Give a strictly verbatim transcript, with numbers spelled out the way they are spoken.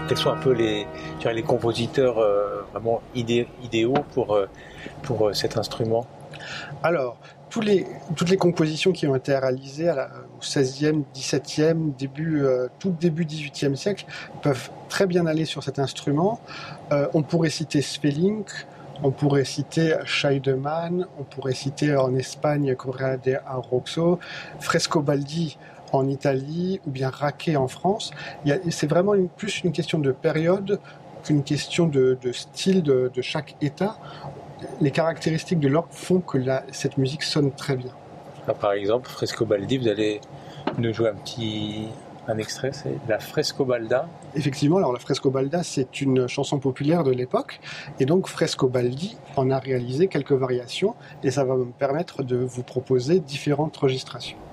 quels sont un peu les, je dirais, les compositeurs euh, vraiment idé, idéaux pour, euh, pour euh, cet instrument? Alors, tous les, toutes les compositions qui ont été réalisées à la, au seizième, dix-septième, début, euh, tout début dix-huitième siècle peuvent très bien aller sur cet instrument. Euh, on pourrait citer Svelink, on pourrait citer Scheidemann, on pourrait citer en Espagne Correa de Arroxo, Frescobaldi en Italie ou bien Raquet en France. Il y a, c'est vraiment une, plus une question de période qu'une question de, de style de, de chaque État. Les caractéristiques de l'orgue font que la, cette musique sonne très bien. Ah, par exemple, Frescobaldi, vous allez nous jouer un petit un extrait, c'est la Frescobalda. Effectivement, alors la Frescobalda, c'est une chanson populaire de l'époque, et donc Frescobaldi en a réalisé quelques variations, et ça va me permettre de vous proposer différentes registrations.